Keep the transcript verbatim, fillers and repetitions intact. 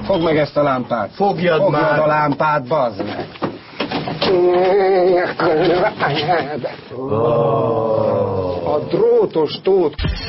Fogd meg ezt a lámpát. Fogjad, Fogjad már. a lámpát, bazd meg. A drótos tót.